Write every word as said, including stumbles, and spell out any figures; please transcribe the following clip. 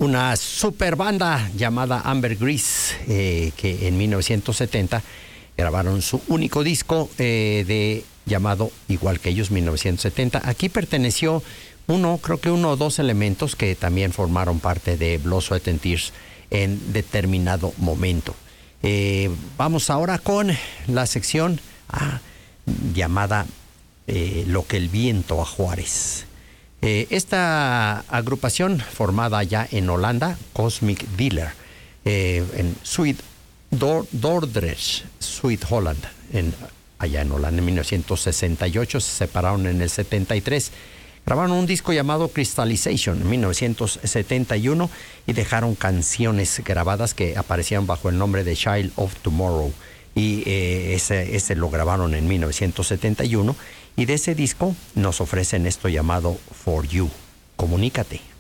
una super banda llamada Ambergris, eh, que en mil novecientos setenta grabaron su único disco eh, de llamado igual que ellos, mil novecientos setenta. Aquí perteneció uno, creo que uno o dos elementos que también formaron parte de Blood, Sweat and Tears en determinado momento. Eh, vamos ahora con la sección ah, llamada eh, Lo que el viento a Juárez. Eh, esta agrupación formada ya en Holanda, Cosmic Dealer, eh, en Zuid Dordrecht, Zuid Holland, en, allá en Holanda, en mil novecientos sesenta y ocho, se separaron en el setenta y tres. Grabaron un disco llamado Crystallization en mil novecientos setenta y uno y dejaron canciones grabadas que aparecían bajo el nombre de Child of Tomorrow. Y eh, ese, ese lo grabaron en mil novecientos setenta y uno. Y de ese disco nos ofrecen esto llamado For You. Comunícate.